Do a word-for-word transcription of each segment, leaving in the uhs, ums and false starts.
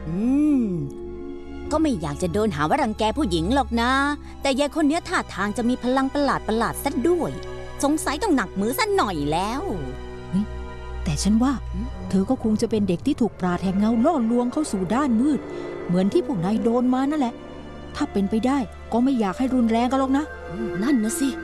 อืมก็ไม่อยากจะโดนหาว่ารังแกผู้หญิงหรอกนะแต่ยายคนนี้ท่าทางจะมีพลังประหลาดประหลาดซะด้วยสงสัยต้องหนักมือซะหน่อยแล้วแต่ฉันว่าเธอก็คงจะเป็นเด็กที่ถูกปราชญ์แห่งเงาล่อลวงเข้าสู่ด้านมืดเหมือนที่พวกนายโดนมานั่นแหละถ้าเป็นไปได้ก็ไม่อยากให้รุนแรงกันหรอกนะนั่นนะสิ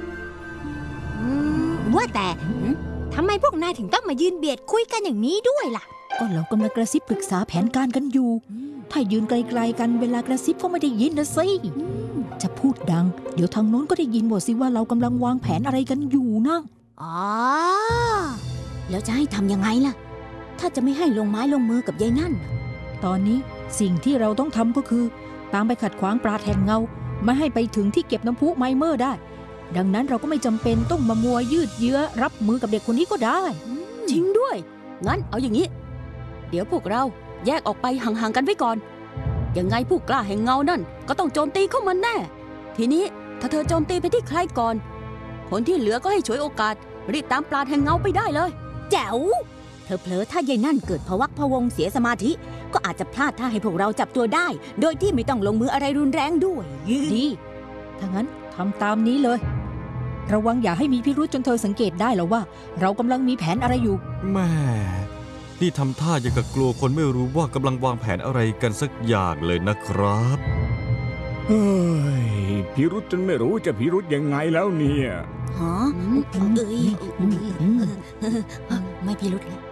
ว่าแต่ทำไมพวกนายถึงต้องมายืนเบียดคุยกันอย่างนี้ด้วยล่ะก็เรากำลังกระซิบปรึกษาแผนการกันอยู่ถ้ายืนไกลๆกันเวลากระซิบก็ไม่ได้ยินนะสิจะพูดดังเดี๋ยวทางโน้นก็ได้ยินหมดสิว่าเรากำลังวางแผนอะไรกันอยู่นะอ๋อแล้วจะให้ทำยังไงล่ะถ้าจะไม่ให้ลงไม้ลงมือกับยายนั่นตอนนี้สิ่งที่เราต้องทำก็คือตามไปขัดขวางปราชญ์แห่งเงาไม่ให้ไปถึงที่เก็บน้ำพุไมเมอร์ได้ดังนั้นเราก็ไม่จำเป็นต้องมามัวยืดเยื้อรับมือกับเด็กคนนี้ก็ได้จริงด้วยงั้นเอาอย่างนี้เดี๋ยวพวกเราแยกออกไปห่างๆกันไว้ก่อนยังไงผู้กล้าแห่งเงานั่นก็ต้องโจมตีเข้ามาแน่ทีนี้ถ้าเธอโจมตีไปที่ใครก่อนคนที่เหลือก็ให้ฉวยโอกาสรีบตามปราชญ์แห่งเงาไปได้เลยแจ๋วเธอเผลอถ้ายายนั่นเกิดพะวักพะวงเสียสมาธิก็อาจจะพลาดท่าให้พวกเราจับตัวได้โดยที่ไม่ต้องลงมืออะไรรุนแรงด้วยดีถ้างั้นทำตามนี้เลยระวังอย่าให้มีพิรุธจนเธอสังเกตได้หรอว่าเรากำลังมีแผนอะไรอยู่แม่นี่ทำท่าอย่างกับกลัวคนไม่รู้ว่ากำลังวางแผนอะไรกันสักอย่างเลยนะครับเฮ้ยพิรุธจนไม่รู้จะพิรุธยังไงแล้วเนี่ยฮะเอ้ยไม่พิรุธแล้ว